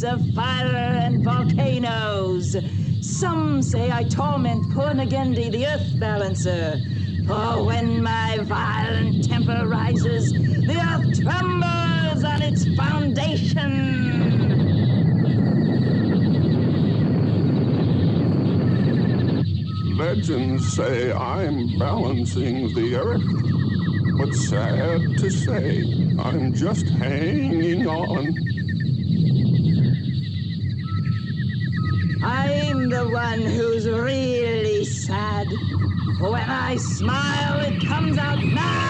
of fire and volcanoes. Some say I torment poor Nagendi, the earth balancer. For when my violent temper rises, the earth trembles on its foundation. Legends say I'm balancing the earth, but sad to say, I'm just hanging on. I'm the one who's really sad. When I smile, it comes out now.